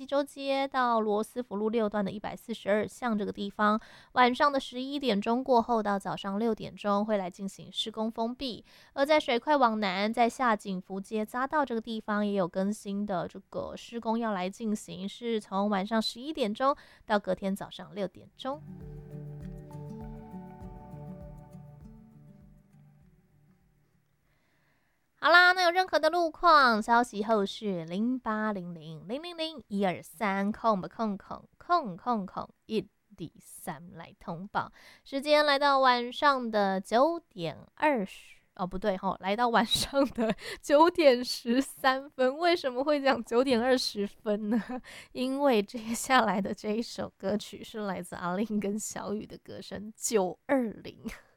州街到罗斯福路6段的142巷这个地方，晚上的11点钟过后到早上6点钟会来进行施工封闭。而在水快往南，在下景福街匝道这个地方也有更新的这个施工要来进行，是从晚上11点钟到隔天早上6点钟。好啦，那有任何的路况消息，后续0800000123113来通报。时间来到晚上的9:20。哦，不对吼，来到晚上的9:13。为什么会讲9:20呢？因为接下来的这一首歌曲是来自阿令跟小雨的歌声920。